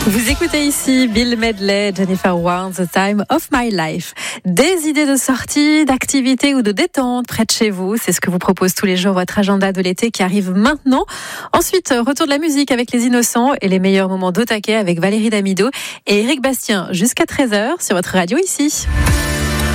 Vous écoutez ici Bill Medley, Jennifer Warnes, The Time of My Life. Des idées de sortie, d'activités ou de détente près de chez vous, c'est ce que vous propose tous les jours votre agenda de l'été qui arrive maintenant. Ensuite, retour de la musique avec Les Innocents et les meilleurs moments d'au taquet avec Valérie Damido et Éric Bastien jusqu'à 13h sur votre radio ici.